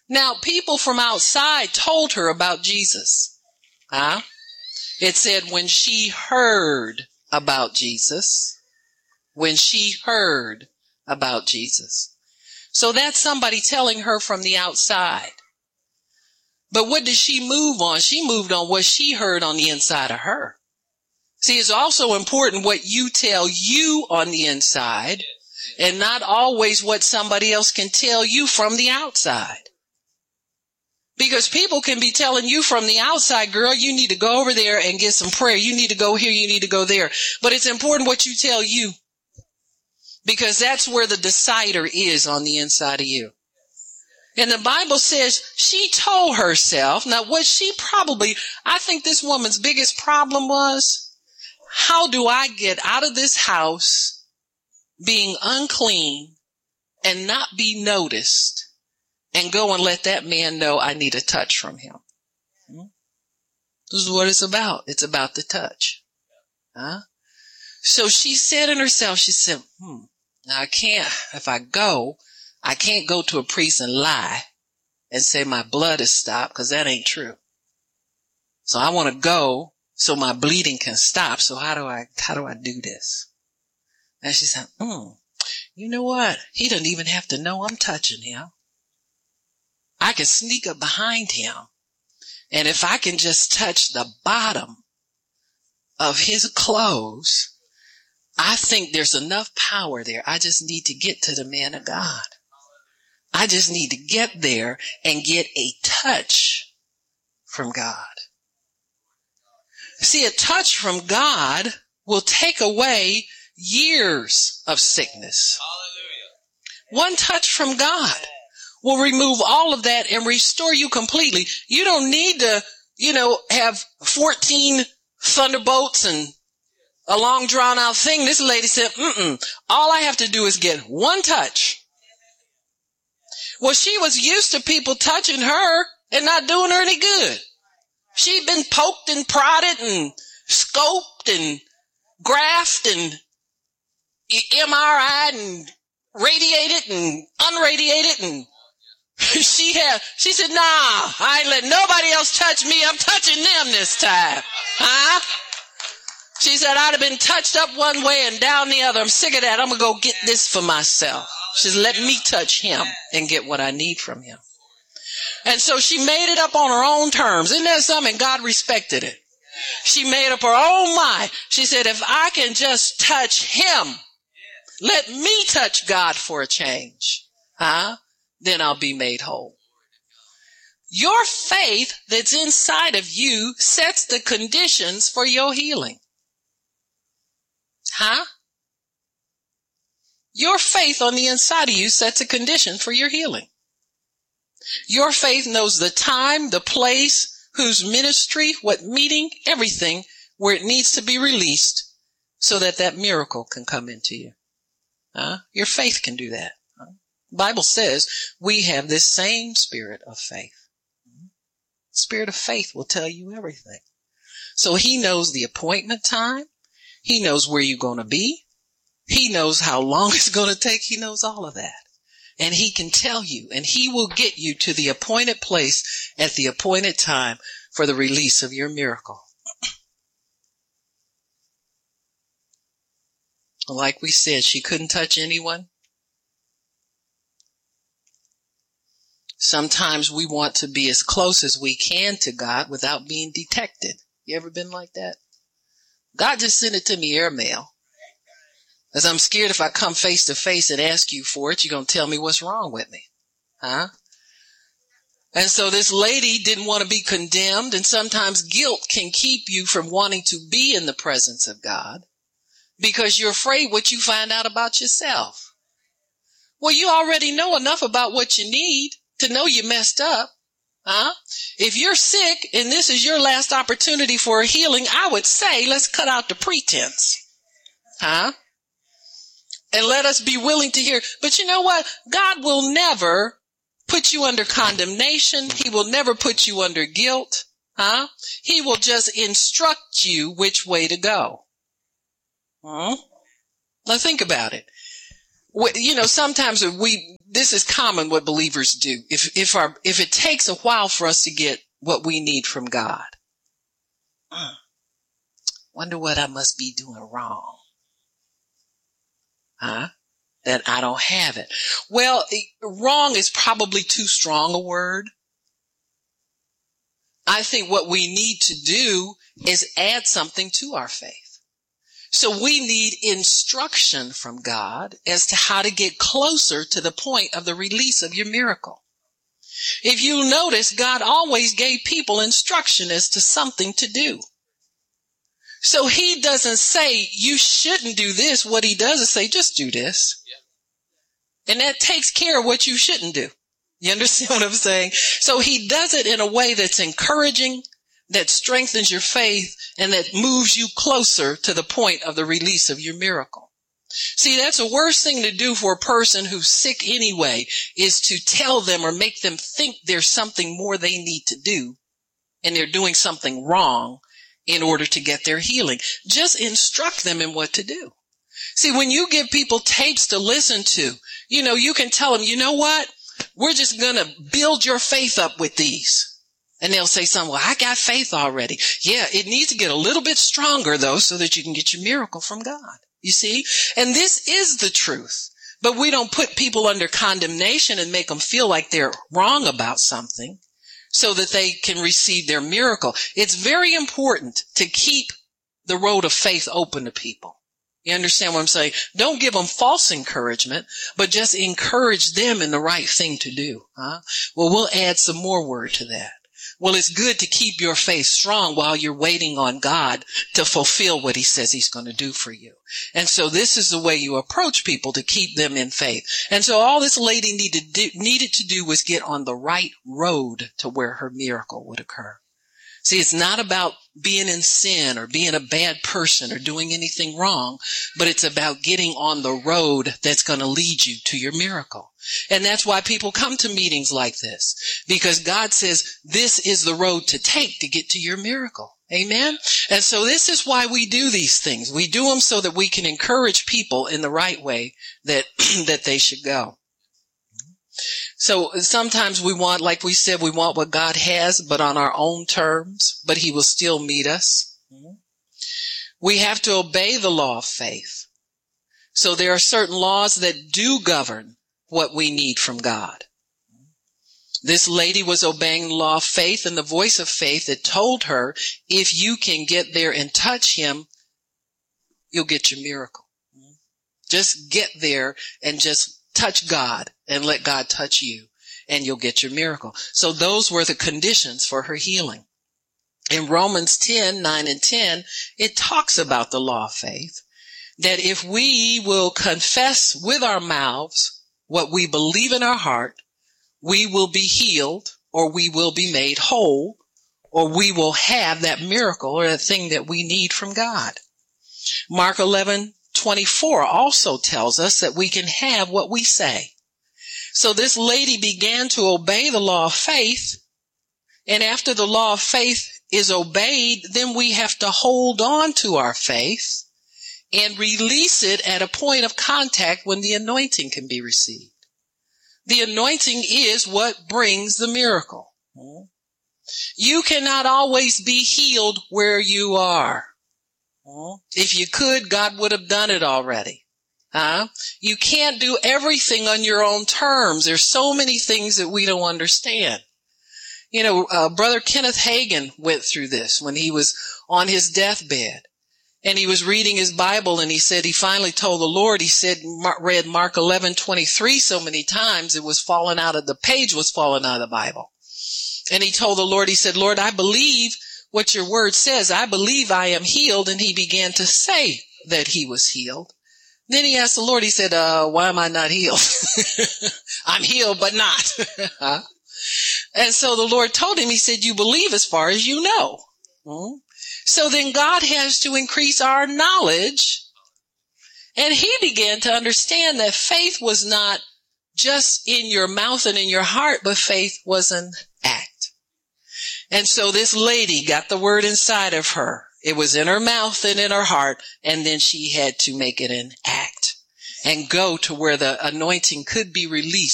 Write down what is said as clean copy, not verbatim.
Now, people from outside told her about Jesus. Huh? It said when she heard about Jesus. When she heard about Jesus. So that's somebody telling her from the outside. But what did she move on? She moved on what she heard on the inside of her. See, it's also important what you tell you on the inside and not always what somebody else can tell you from the outside. Because people can be telling you from the outside, girl, you need to go over there and get some prayer. You need to go here. You need to go there. But it's important what you tell you. Because that's where the decider is on the inside of you. And the Bible says she told herself, now what she probably, I think this woman's biggest problem was, how do I get out of this house being unclean and not be noticed and go and let that man know I need a touch from him? This is what it's about. It's about the touch. Huh? So she said in herself, she said, now I can't go to a priest and lie and say my blood is stopped, because that ain't true. So I want to go so my bleeding can stop. So how do I do this? And she said, you know what? He doesn't even have to know I'm touching him. I can sneak up behind him. And if I can just touch the bottom of his clothes, I think there's enough power there. I just need to get to the man of God. I just need to get there and get a touch from God. See, a touch from God will take away years of sickness. One touch from God will remove all of that and restore you completely. You don't need to, have 14 thunderbolts and a long drawn out thing. This lady said, all I have to do is get one touch. Well, she was used to people touching her and not doing her any good. She'd been poked and prodded and scoped and graphed and MRI'd and radiated and unradiated, and she said, nah, I ain't letting nobody else touch me. I'm touching them this time. Huh? She said, I'd have been touched up one way and down the other. I'm sick of that. I'm going to go get this for myself. She said, let me touch him and get what I need from him. And so she made it up on her own terms. Isn't that something? God respected it. She made up her own mind. She said, if I can just touch him, let me touch God for a change, then I'll be made whole. Your faith that's inside of you sets the conditions for your healing. Your faith on the inside of you sets a condition for your healing. Your faith knows the time, the place, whose ministry, what meeting, everything where it needs to be released so that that miracle can come into you. Your faith can do that. The Bible says we have this same spirit of faith. Spirit of faith will tell you everything. So he knows the appointment time. He knows where you're going to be. He knows how long it's going to take. He knows all of that. And he can tell you, and he will get you to the appointed place at the appointed time for the release of your miracle. Like we said, she couldn't touch anyone. Sometimes we want to be as close as we can to God without being detected. You ever been like that? God just sent it to me airmail. Because I'm scared if I come face to face and ask you for it, you're going to tell me what's wrong with me. And so this lady didn't want to be condemned, and sometimes guilt can keep you from wanting to be in the presence of God because you're afraid what you find out about yourself. Well, you already know enough about what you need to know you messed up. If you're sick and this is your last opportunity for a healing, I would say let's cut out the pretense. And let us be willing to hear. But you know what? God will never put you under condemnation. He will never put you under guilt. He will just instruct you which way to go. Now think about it. Sometimes this is common what believers do. If it takes a while for us to get what we need from God, wonder what I must be doing wrong. That I don't have it. Well, wrong is probably too strong a word. I think what we need to do is add something to our faith. So we need instruction from God as to how to get closer to the point of the release of your miracle. If you notice, God always gave people instruction as to something to do. So he doesn't say you shouldn't do this. What he does is say, just do this. And that takes care of what you shouldn't do. You understand what I'm saying? So he does it in a way that's encouraging, that strengthens your faith, and that moves you closer to the point of the release of your miracle. See, that's the worst thing to do for a person who's sick anyway, is to tell them or make them think there's something more they need to do, and they're doing something wrong in order to get their healing. Just instruct them in what to do. See, when you give people tapes to listen to, you can tell them, you know what? We're just going to build your faith up with these. And they'll say something, well, I got faith already. Yeah, it needs to get a little bit stronger, though, so that you can get your miracle from God. You see? And this is the truth. But we don't put people under condemnation and make them feel like they're wrong about something so that they can receive their miracle. It's very important to keep the road of faith open to people. You understand what I'm saying? Don't give them false encouragement, but just encourage them in the right thing to do. Well, we'll add some more word to that. Well, it's good to keep your faith strong while you're waiting on God to fulfill what he says he's going to do for you. And so this is the way you approach people to keep them in faith. And so all this lady needed to do was get on the right road to where her miracle would occur. See, it's not about being in sin or being a bad person or doing anything wrong, but it's about getting on the road that's going to lead you to your miracle. And that's why people come to meetings like this, because God says this is the road to take to get to your miracle. Amen? And so this is why we do these things. We do them so that we can encourage people in the right way that they should go. So sometimes we want, like we said, we want what God has, but on our own terms, but he will still meet us. We have to obey the law of faith. So there are certain laws that do govern what we need from God. This lady was obeying the law of faith and the voice of faith that told her, if you can get there and touch him, you'll get your miracle. Just get there and just touch God and let God touch you, and you'll get your miracle. So those were the conditions for her healing. In Romans 10:9 and 10, it talks about the law of faith, that if we will confess with our mouths what we believe in our heart, we will be healed, or we will be made whole, or we will have that miracle or that thing that we need from God. Mark 11:24 also tells us that we can have what we say. So this lady began to obey the law of faith, and after the law of faith is obeyed, then we have to hold on to our faith and release it at a point of contact when the anointing can be received. The anointing is what brings the miracle. You cannot always be healed where you are. If you could, God would have done it already. You can't do everything on your own terms. There's so many things that we don't understand. Brother Kenneth Hagin went through this when he was on his deathbed. And he was reading his Bible, and he said he finally told the Lord, he said, read Mark 11:23 so many times the page was falling out of the Bible. And he told the Lord, he said, Lord, I believe what your word says. I believe I am healed. And he began to say that he was healed. Then he asked the Lord, he said, why am I not healed? I'm healed, but not. And so the Lord told him, he said, you believe as far as you know. So then God has to increase our knowledge. And he began to understand that faith was not just in your mouth and in your heart, but faith was an act. And so this lady got the word inside of her. It was in her mouth and in her heart, and then she had to make it an act and go to where the anointing could be released